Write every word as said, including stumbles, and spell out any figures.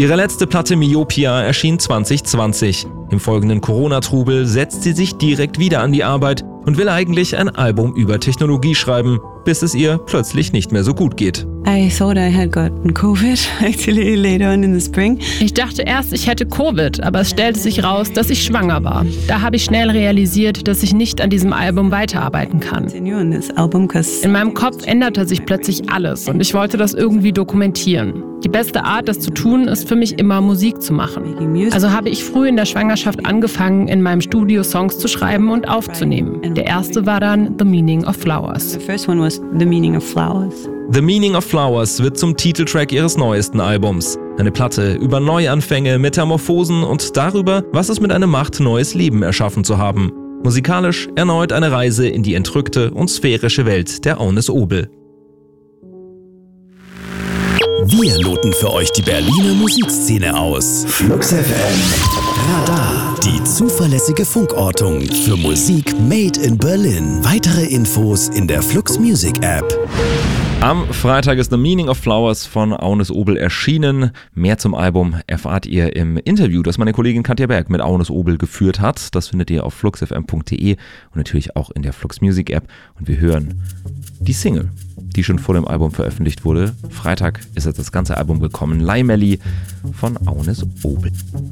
Ihre letzte Platte Myopia erschien zwanzig zwanzig. Im folgenden Corona-Trubel setzt sie sich direkt wieder an die Arbeit und will eigentlich ein Album über Technologie schreiben, bis es ihr plötzlich nicht mehr so gut geht. I thought I had gotten COVID actually later on in the spring. Ich dachte erst, ich hätte Covid, aber es stellte sich raus, dass ich schwanger war. Da habe ich schnell realisiert, dass ich nicht an diesem Album weiterarbeiten kann. In meinem Kopf änderte sich plötzlich alles und ich wollte das irgendwie dokumentieren. Die beste Art, das zu tun, ist für mich immer Musik zu machen. Also habe ich früh in der Schwangerschaft angefangen, in meinem Studio Songs zu schreiben und aufzunehmen. Der erste war dann The Meaning of Flowers. The first one was The Meaning of Flowers. The Meaning of Flowers wird zum Titeltrack ihres neuesten Albums. Eine Platte über Neuanfänge, Metamorphosen und darüber, was es mit einem macht, neues Leben erschaffen zu haben. Musikalisch erneut eine Reise in die entrückte und sphärische Welt der Aunes Obel. Wir loten für euch die Berliner Musikszene aus. Flux F M Radar. Die zuverlässige Funkortung für Musik made in Berlin. Weitere Infos in der Flux Music App. Am Freitag ist The Meaning of Flowers von Aunes Obel erschienen. Mehr zum Album erfahrt ihr im Interview, das meine Kollegin Katja Berg mit Aunes Obel geführt hat. Das findet ihr auf flux f m punkt d e und natürlich auch in der Flux Music App. Und wir hören die Single, die schon vor dem Album veröffentlicht wurde. Freitag ist jetzt das ganze Album gekommen. Laimelli von Aunes Obel.